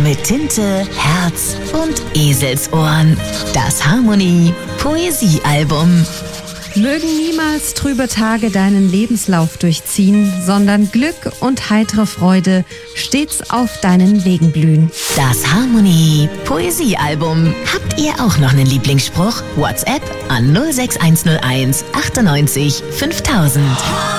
mit Tinte, Herz und Eselsohren. Das Harmonie Poesiealbum. Mögen niemals trübe Tage deinen Lebenslauf durchziehen, sondern Glück und heitere Freude stets auf deinen Wegen blühen. Das Harmonie Poesiealbum. Habt ihr auch noch einen Lieblingsspruch? WhatsApp an 06101 98 5000.